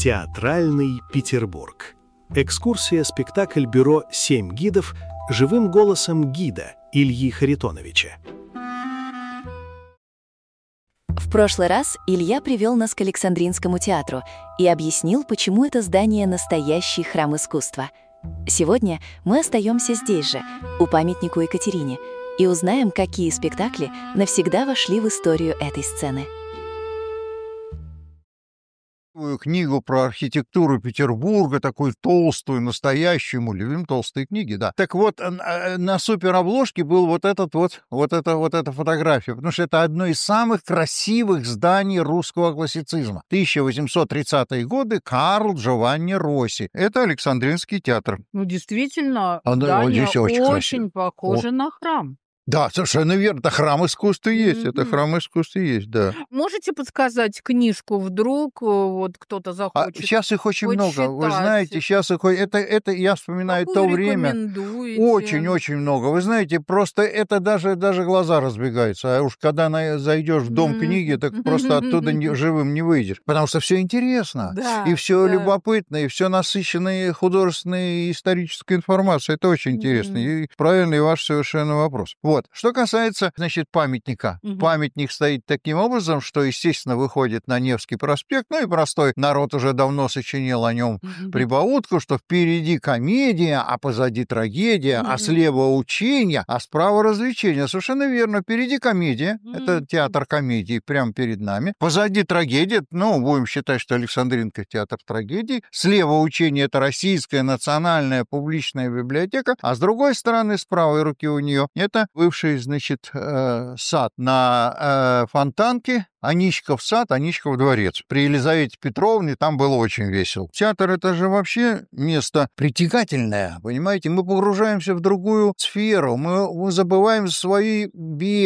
Театральный Петербург. Экскурсия-спектакль бюро «Семь гидов» живым голосом гида Ильи Харитоновича. В прошлый раз Илья привел нас к Александринскому театру и объяснил, почему это здание настоящий храм искусства. Сегодня мы остаемся здесь же, у памятника Екатерине, и узнаем, какие спектакли навсегда вошли в историю этой сцены. Книгу про архитектуру Петербурга, такую толстую, настоящую, мы любим толстые книги, да. Так вот, на суперобложке был вот эта фотография, потому что это одно из самых красивых зданий русского классицизма. 1830-е годы, Карл Джованни Росси. Это Александринский театр. Ну, действительно, здание здесь очень красиво. похоже на храм. Да, совершенно верно. Это храм искусства есть. Это храм искусства есть, да. Можете подсказать книжку, вдруг вот кто-то захочет? Сейчас их очень много. Вы почитать? знаете, сейчас их... Это я вспоминаю то время. Рекомендуете? Очень-очень много. Вы знаете, просто это даже глаза разбегаются. А уж когда зайдешь в дом книги, так просто оттуда живым не выйдешь. Потому что все интересно. Да, и все да. любопытно, и все насыщенной художественной и исторической информацией. Это очень интересно. И правильный ваш совершенно вопрос. Вот. Что касается, значит, памятника. Памятник стоит таким образом, что, естественно, выходит на Невский проспект, ну и простой народ уже давно сочинил о нем прибаутку, что впереди комедия, а позади трагедия, а слева учение, а справа развлечение. Совершенно верно. Впереди комедия, это театр комедии прямо перед нами. Позади трагедия, ну, будем считать, что Александринка театр трагедии. Слева учение, это Российская национальная публичная библиотека, а с другой стороны, с правой руки у нее, это бывший, значит, сад на Фонтанке, Аничков сад, Аничков дворец. При Елизавете Петровне там было очень весело. Театр — это же вообще место притягательное, понимаете? Мы погружаемся в другую сферу, мы забываем свои